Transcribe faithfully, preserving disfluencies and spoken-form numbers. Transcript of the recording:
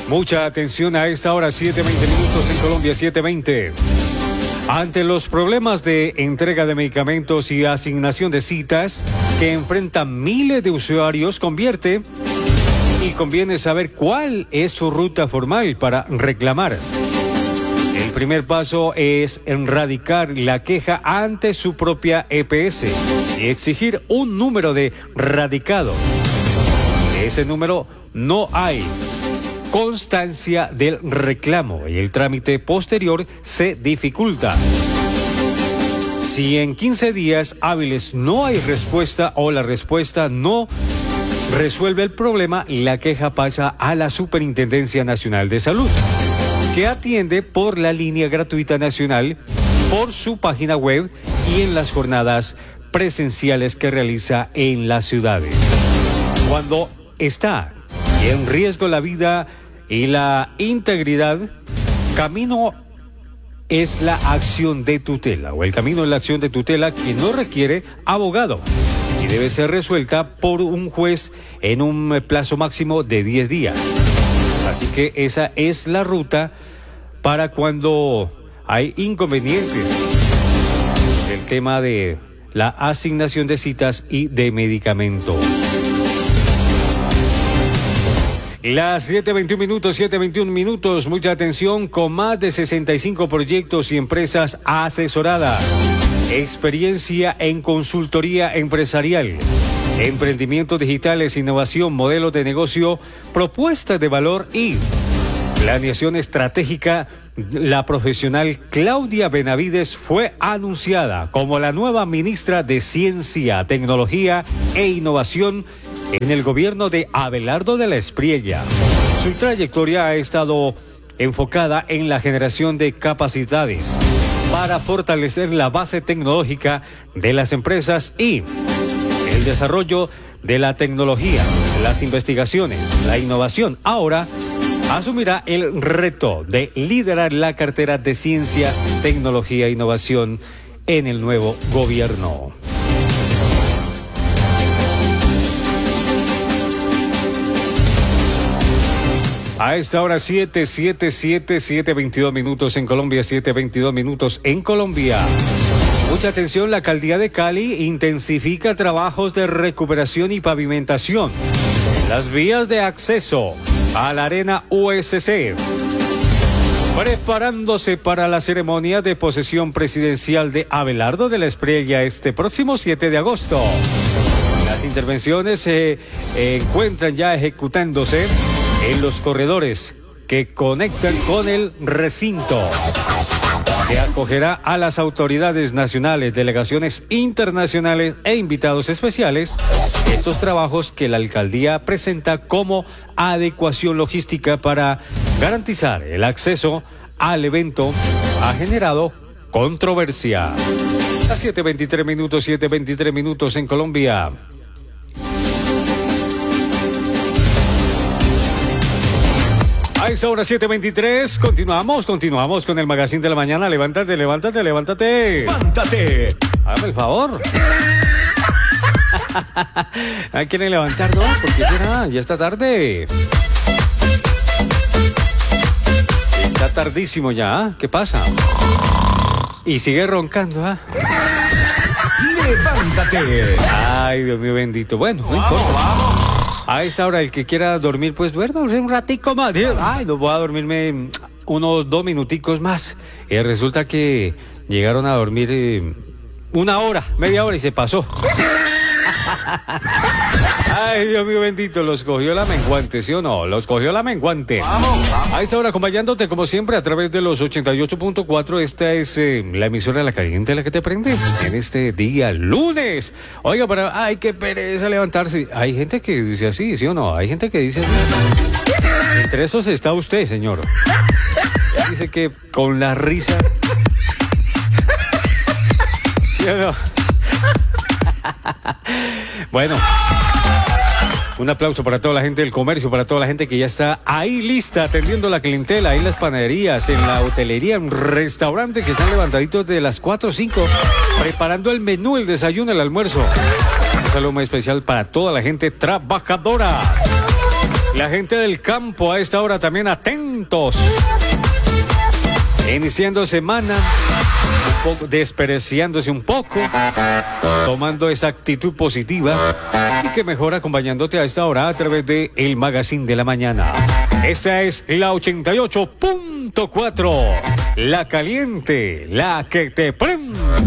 Mucha atención a esta hora, siete veinte minutos en Colombia, siete veinte. Ante los problemas de entrega de medicamentos y asignación de citas que enfrentan miles de usuarios, convierte y conviene saber cuál es su ruta formal para reclamar. El primer paso es erradicar la queja ante su propia E P S y exigir un número de radicado. Ese número no hay constancia del reclamo y el trámite posterior se dificulta. Si en quince días hábiles no hay respuesta o la respuesta no resuelve el problema, la queja pasa a la Superintendencia Nacional de Salud, que atiende por la línea gratuita nacional, por su página web y en las jornadas presenciales que realiza en las ciudades. Cuando está en riesgo la vida y la integridad, camino es la acción de tutela, o el camino es la acción de tutela que no requiere abogado y debe ser resuelta por un juez en un plazo máximo de diez días. Así que esa es la ruta para cuando hay inconvenientes del tema de la asignación de citas y de medicamento. Las siete veintiún minutos, siete veintiún minutos, mucha atención, con más de sesenta y cinco proyectos y empresas asesoradas, experiencia en consultoría empresarial, emprendimientos digitales, innovación, modelos de negocio, propuestas de valor y planeación estratégica. La profesional Claudia Benavides fue anunciada como la nueva ministra de Ciencia, Tecnología e Innovación en el gobierno de Abelardo de la Espriella. Su trayectoria ha estado enfocada en la generación de capacidades para fortalecer la base tecnológica de las empresas y el desarrollo de la tecnología, las investigaciones, la innovación. Ahora asumirá el reto de liderar la cartera de Ciencia, Tecnología e Innovación en el nuevo gobierno. A esta hora siete, siete, siete, siete veintidós minutos en Colombia, siete veintidós minutos en Colombia. Mucha atención, la alcaldía de Cali intensifica trabajos de recuperación y pavimentación en las vías de acceso a la arena U S C, preparándose para la ceremonia de posesión presidencial de Abelardo de la Espriella este próximo siete de agosto. Las intervenciones se eh, encuentran ya ejecutándose en los corredores que conectan con el recinto, que acogerá a las autoridades nacionales, delegaciones internacionales e invitados especiales. Estos trabajos que la alcaldía presenta como adecuación logística para garantizar el acceso al evento ha generado controversia. A siete veintitrés minutos, siete veintitrés minutos en Colombia. A esta hora siete veintitrés, continuamos, continuamos con el Magazine de la Mañana. Levántate, levántate, levántate. ¡Levántate! Hágame el favor. ¿Hay quieren levantar, no? Porque ya, ya está tarde. Está tardísimo ya, ¿qué pasa? Y sigue roncando, ¿ah? ¡Levántate! Ay, Dios mío bendito. Bueno, no importa. Vamos. A esta hora, el que quiera dormir, pues duerma un ratico más. Ay, no voy a dormirme unos dos minuticos más. Y resulta que llegaron a dormir eh, una hora, media hora y se pasó. Ay, Dios mío bendito, los cogió la menguante, ¿sí o no? Los cogió la menguante. Vamos, vamos. A esta hora, acompañándote como siempre a través de los ochenta y ocho punto cuatro. Esta es eh, la emisora La Caliente, la que te prende en este día lunes. Oiga, para, ay, qué pereza levantarse. Hay gente que dice así, ¿sí o no? Hay gente que dice así. Entre esos está usted, señor. Dice que con la risa. ¿Sí o no? Bueno, un aplauso para toda la gente del comercio, para toda la gente que ya está ahí lista atendiendo la clientela, ahí en las panaderías, en la hotelería, en restaurantes que están levantaditos de las cuatro o cinco, preparando el menú, el desayuno, el almuerzo. Un saludo muy especial para toda la gente trabajadora. La gente del campo a esta hora también atentos. Iniciando semana, un poco, despreciándose un poco, tomando esa actitud positiva y que mejor acompañándote a esta hora a través de el Magazine de la Mañana. Esta es la ochenta y ocho punto cuatro, la caliente, la que te prende.